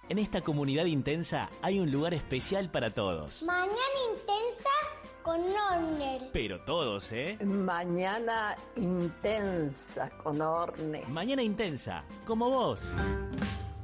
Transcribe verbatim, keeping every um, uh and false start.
En esta comunidad intensa hay un lugar especial para todos. Mañana intensa con Orne. Pero todos, ¿eh? Mañana intensa con Orne. Mañana intensa, como vos.